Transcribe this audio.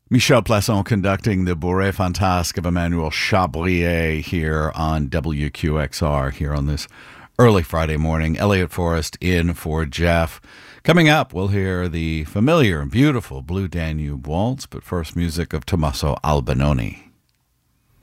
Michel Plasson conducting the Bourrée Fantasque of Emmanuel Chabrier here on WQXR here on this early Friday morning. Elliot Forrest in for Jeff. Coming up, we'll hear the familiar and beautiful Blue Danube Waltz, but first music of Tommaso Albinoni.